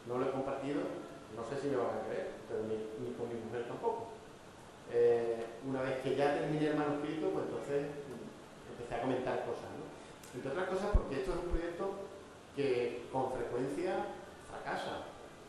no lo he compartido, no sé si me van a creer, pero ni con mi mujer tampoco. Una vez que ya terminé el manuscrito, pues entonces empecé a comentar cosas, ¿no? Entre otras cosas porque esto es un proyecto que con frecuencia fracasa.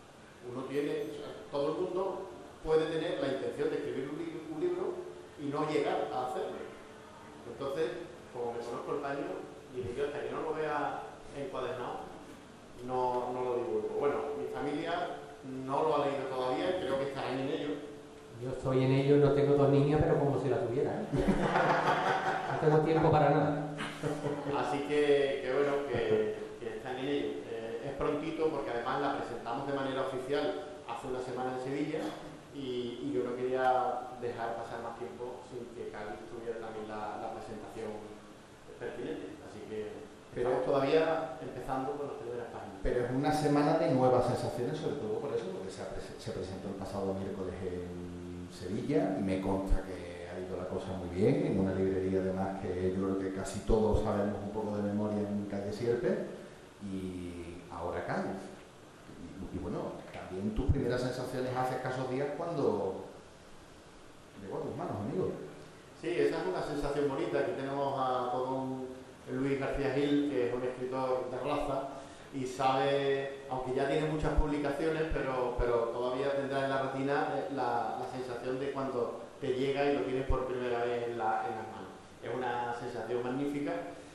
Todo el mundo puede tener la intención de escribir un libro y no llegar a hacerlo. Entonces, como me conozco el paño, dije yo, hasta que no lo vea encuadernado, no lo divulgo. Bueno, mi familia no lo ha leído todavía y creo que estarán en ello. Yo estoy en ello, no tengo 2 niñas, pero como si la tuviera, ¿eh? No tengo tiempo para nada. Así que bueno, que están en ello. Es prontito porque además la presentamos de manera oficial hace una semana en Sevilla y yo no quería dejar pasar más tiempo sin que Cádiz tuviera también la presentación pertinente. Así que estamos todavía empezando con las primeras páginas. Pero es una semana de nuevas sensaciones, sobre todo por eso, porque se presentó el pasado miércoles en Sevilla y me consta que ha ido la cosa muy bien, en una librería además que yo creo que casi todos sabemos un poco de memoria en calle Sierpe, y ahora Cádiz. Y bueno, también tus primeras sensaciones hace escasos días cuando llegó a tus manos, amigo. Sí, esa es una sensación bonita. Aquí tenemos a todo Luis García Gil, que es un escritor de raza y sabe, aunque ya tiene muchas publicaciones, pero todavía tendrá en la retina la sensación de cuando te llega y lo tienes por primera vez en las manos. Es una sensación magnífica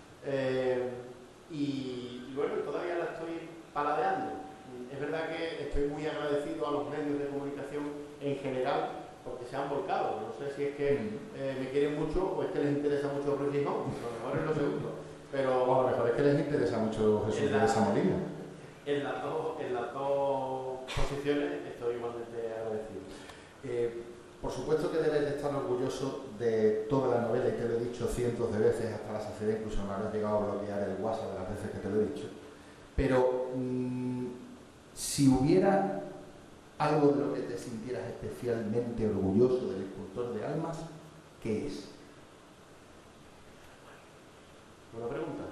y bueno, todavía la estoy paladeando. Es verdad que estoy muy agradecido a los medios de comunicación en general porque se han volcado. No sé si es que me quieren mucho o es que les interesa mucho Ruiz Gijón. A lo mejor es lo segundo. Pero a lo mejor es que les interesa mucho Jesús de San Molina. En las dos posiciones estoy igualmente agradecido. Por supuesto que debes de estar orgulloso de toda la novela, y te lo he dicho cientos de veces hasta la saciedad, incluso me habrás llegado a bloquear el WhatsApp de las veces que te lo he dicho. Pero si hubiera algo de lo que te sintieras especialmente orgulloso del escultor de almas, ¿qué es? Buena pregunta.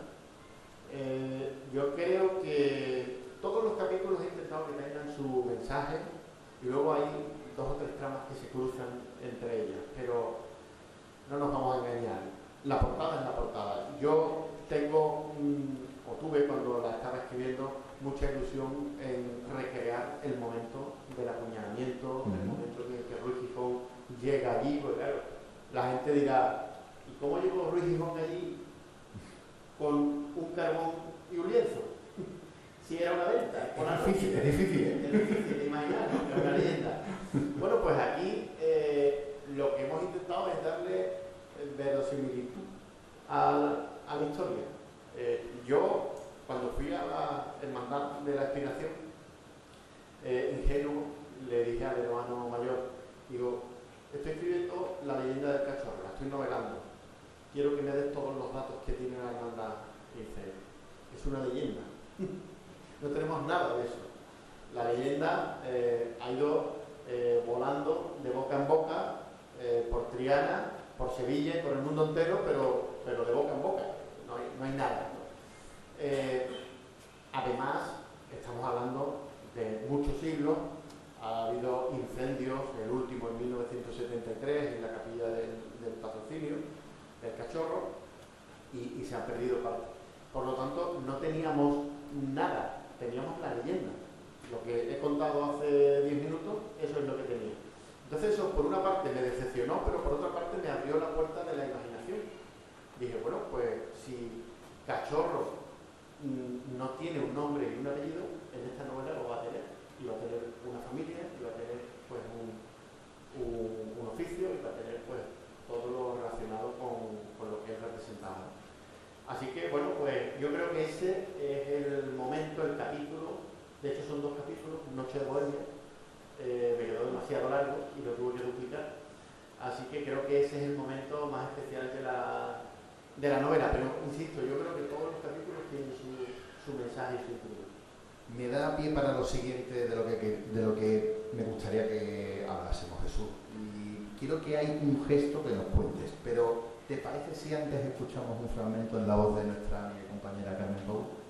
Yo creo que todos los capítulos he intentado que tengan su mensaje y luego hay 2 o 3 tramas que se cruzan entre ellas, pero no nos vamos a engañar. La portada es la portada. Yo tuve cuando la estaba escribiendo mucha ilusión en recrear el momento del apuñalamiento, el momento en el que Ruiz Gijón llega allí, porque claro, la gente dirá, ¿y cómo llegó Ruiz Gijón allí con un carbón y un lienzo? Si era una venta. Es difícil, ¿eh? Es difícil de imaginar, ¿no? Que es una leyenda. Bueno, pues aquí lo que hemos intentado es darle verosimilitud a la historia. Yo, cuando fui a la hermandad de la Expiración, ingenuo, le dije al hermano mayor, digo, estoy escribiendo la leyenda del cachorro, la estoy novelando, quiero que me des todos los datos que tiene la hermandad. Y dice, es una leyenda, no tenemos nada de eso. La leyenda ha ido volando de boca en boca por Triana, por Sevilla y por el mundo entero, pero de boca en boca, no hay nada, ¿no? Además, estamos hablando de muchos siglos. Ha habido incendios, el último en 1973 en la capilla del patrocinio del cachorro, y se han perdido partes. Por lo tanto, no teníamos nada, teníamos la leyenda. Lo que he contado hace 10 minutos, eso es lo que tenía. Entonces eso por una parte me decepcionó, pero por otra parte me abrió la puerta de la imaginación. Dije, bueno, pues si Cachorro no tiene un nombre y un apellido, en esta novela lo va a tener. Y va a tener una familia, y va a tener pues un oficio, y va a tener pues todo lo relacionado con lo que es representado. Así que bueno, pues yo creo que ese es el momento, el capítulo. De hecho son 2 capítulos, Noche de Bohemia, me quedó demasiado largo y lo tuve que duplicar. Así que creo que ese es el momento más especial de la novela. Pero insisto, yo creo que todos los capítulos tienen su mensaje y su intriga. Me da pie para lo siguiente de lo que me gustaría que hablásemos, Jesús. Y quiero que hay un gesto que nos cuentes, pero ¿te parece si antes escuchamos un fragmento en la voz de nuestra amiga y compañera Carmen Pau?